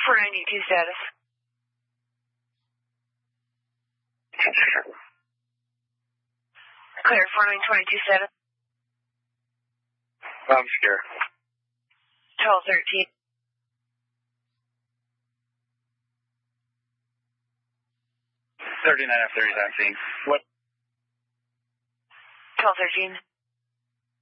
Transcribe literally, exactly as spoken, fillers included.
four ninety-two status. Clear, four nine twenty-two status. I'm scared. twelve thirteen. thirty-nine F thirty-nine. What? twelve thirteen.